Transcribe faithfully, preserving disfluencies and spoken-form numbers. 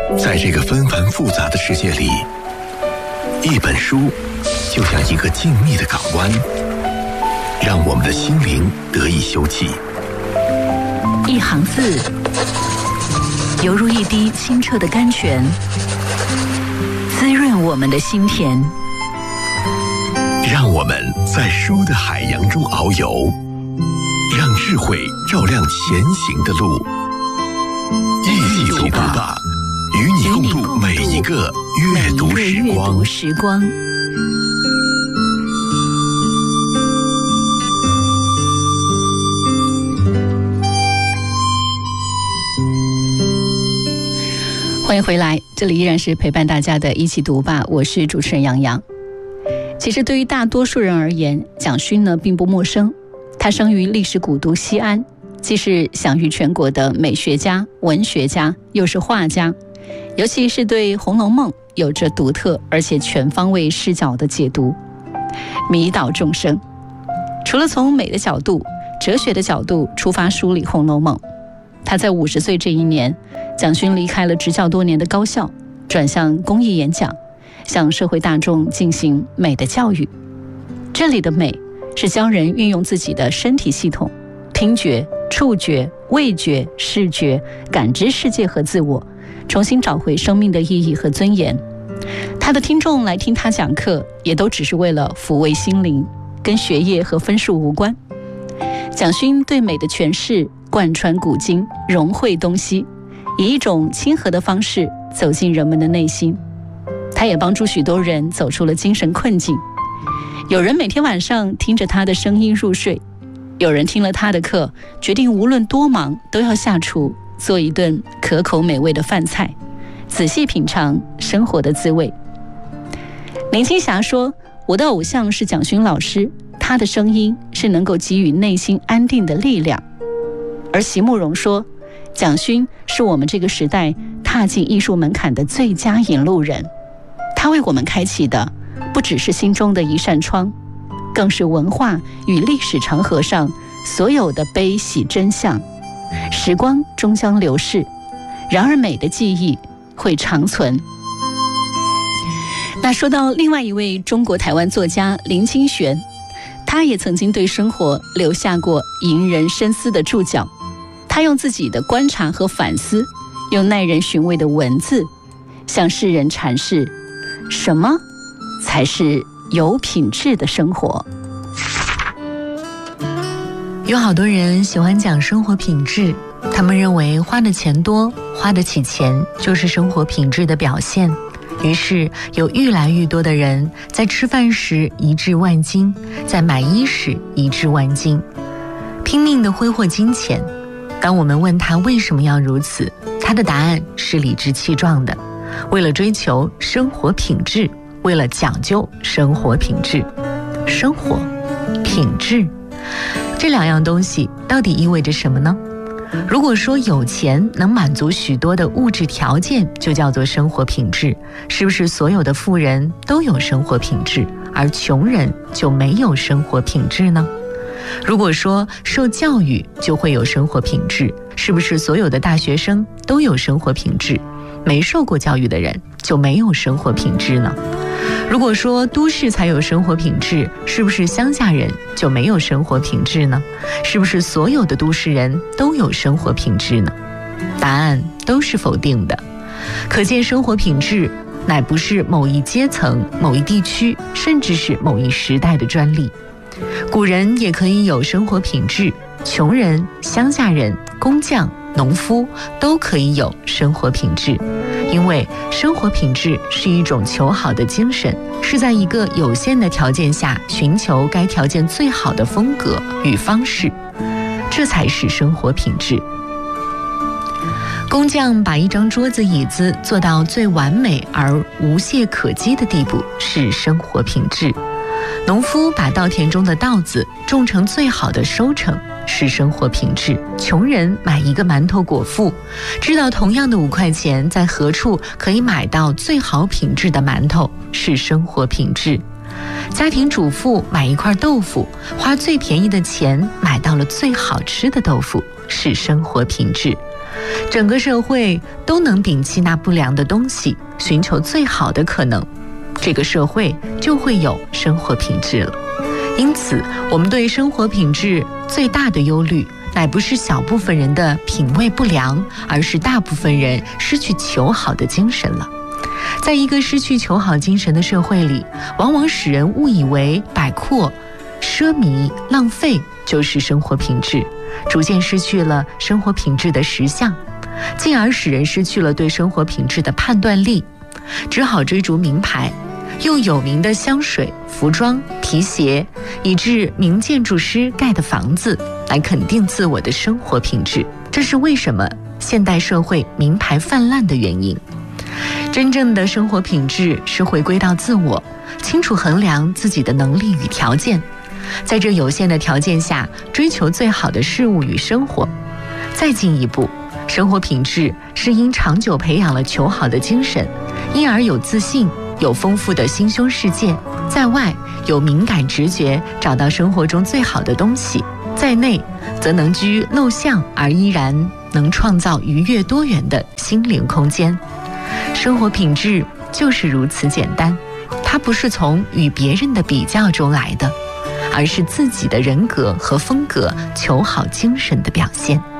在这个纷繁复杂的世界里，一本书就像一个静谧的港湾，让我们的心灵得以休憩。 一行字，犹如一滴清澈的甘泉，滋润我们的心田。 让我们在书的海洋中遨游，让智慧照亮前行的路。一起读吧，与你共度每一个阅读时光。 时光欢迎回来，这里依然是陪伴大家的一起读吧，我是主持人杨洋。其实对于大多数人而言，蒋勋呢并不陌生。他生于历史古都西安，既是享誉全国的美学家、文学家，又是画家，尤其是对《红楼梦》有着独特而且全方位视角的解读，迷倒众生。除了从美的角度、哲学的角度出发梳理《红楼梦》，他在五十岁这一年，蒋勋离开了执教多年的高校，转向公益演讲，向社会大众进行美的教育。这里的美是教人运用自己的身体系统，听觉、触觉、味觉、视觉，感知世界和自我，重新找回生命的意义和尊严。他的听众来听他讲课，也都只是为了抚慰心灵，跟学业和分数无关。蒋勋对美的诠释贯穿古今，融汇东西，以一种亲和的方式走进人们的内心。他也帮助许多人走出了精神困境。有人每天晚上听着他的声音入睡，有人听了他的课，决定无论多忙都要下厨做一顿可口美味的饭菜，仔细品尝生活的滋味。林青霞说，我的偶像是蒋勋老师，他的声音是能够给予内心安定的力量。而席慕容说，蒋勋是我们这个时代踏进艺术门槛的最佳引路人，他为我们开启的不只是心中的一扇窗，更是文化与历史长河上所有的悲喜真相。时光终将流逝，然而美的记忆会长存。那说到另外一位中国台湾作家林清玄，他也曾经对生活留下过引人深思的注脚。他用自己的观察和反思，用耐人寻味的文字，向世人阐释什么才是有品质的生活。 有好多人喜欢讲生活品质，他们认为花的钱多，花得起钱就是生活品质的表现。于是有愈来愈多的人在吃饭时一掷万金，在买衣时一掷万金，拼命地挥霍金钱。当我们问他为什么要如此，他的答案是理直气壮的，为了追求生活品质，为了讲究生活品质。生活品质这两样东西到底意味着什么呢？如果说有钱能满足许多的物质条件就叫做生活品质，是不是所有的富人都有生活品质，而穷人就没有生活品质呢？如果说受教育就会有生活品质，是不是所有的大学生都有生活品质，没受过教育的人就没有生活品质呢？如果说都市才有生活品质，是不是乡下人就没有生活品质呢？是不是所有的都市人都有生活品质呢？答案都是否定的。可见生活品质乃不是某一阶层、某一地区，甚至是某一时代的专利。古人也可以有生活品质，穷人、乡下人、工匠、农夫都可以有生活品质。因为生活品质是一种求好的精神，是在一个有限的条件下寻求该条件最好的风格与方式，这才是生活品质。工匠把一张桌子椅子做到最完美而无懈可击的地步，是生活品质。农夫把稻田中的稻子种成最好的收成，是生活品质。穷人买一个馒头果腹，知道同样的五块钱在何处可以买到最好品质的馒头，是生活品质。家庭主妇买一块豆腐，花最便宜的钱买到了最好吃的豆腐，是生活品质。 整个社会都能摒弃那不良的东西，寻求最好的可能，这个社会就会有生活品质了。因此，我们对生活品质最大的忧虑，乃不是小部分人的品味不良，而是大部分人失去求好的精神了。在一个失去求好精神的社会里，往往使人误以为摆阔、奢靡、浪费就是生活品质，逐渐失去了生活品质的实相，进而使人失去了对生活品质的判断力，只好追逐名牌，用有名的香水、服装、皮鞋，以致名建筑师盖的房子来肯定自我的生活品质。这是为什么现代社会名牌泛滥的原因。真正的生活品质是回归到自我，清楚衡量自己的能力与条件，在这有限的条件下追求最好的事物与生活。再进一步，生活品质是因长久培养了求好的精神，因而有自信，有丰富的心胸世界，在外有敏感直觉，找到生活中最好的东西，在内则能居陋巷而依然能创造愉悦多元的心灵空间。生活品质就是如此简单，它不是从与别人的比较中来的，而是自己的人格和风格求好精神的表现。